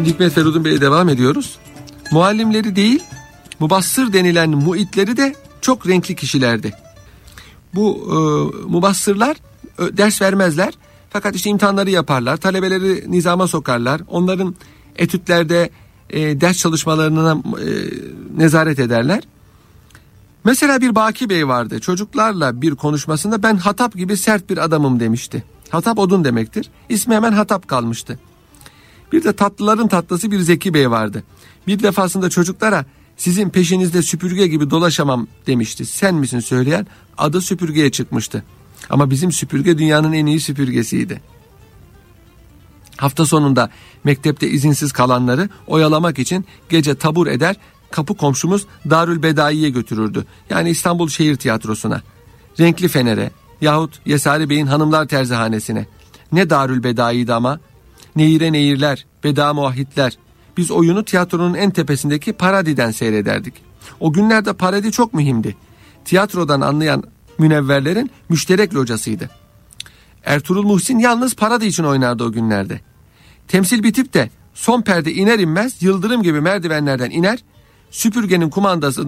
Şimdi Hikmet Feridun Bey'e devam ediyoruz. Muallimleri değil, mubassır denilen muitleri de çok renkli kişilerdi. Bu mubassırlar ders vermezler. Fakat işte imtihanları yaparlar. Talebeleri nizama sokarlar. Onların etütlerde ders çalışmalarına nezaret ederler. Mesela bir Baki Bey vardı. Çocuklarla bir konuşmasında ben Hatap gibi sert bir adamım demişti. Hatap odun demektir. İsmi hemen Hatap kalmıştı. Bir de tatlıların tatlısı bir Zeki Bey vardı. Bir defasında çocuklara sizin peşinizde süpürge gibi dolaşamam demişti. Sen misin söyleyen? Adı süpürgeye çıkmıştı. Ama bizim süpürge dünyanın en iyi süpürgesiydi. Hafta sonunda mektepte izinsiz kalanları oyalamak için gece tabur eder, kapı komşumuz Darülbedai'ye götürürdü. Yani İstanbul Şehir Tiyatrosu'na. Renkli Fener'e yahut Yesari Bey'in Hanımlar Terzihanesi'ne. Ne Darülbedai'ydi ama. Nehire nehirler, beda muahhitler. Biz oyunu tiyatronun en tepesindeki Paradi'den seyrederdik. O günlerde Paradi çok mühimdi. Tiyatrodan anlayan münevverlerin müşterek locasıydı. Ertuğrul Muhsin yalnız Paradi için oynardı o günlerde. Temsil bitip de son perde iner inmez yıldırım gibi merdivenlerden iner, süpürgenin kumandası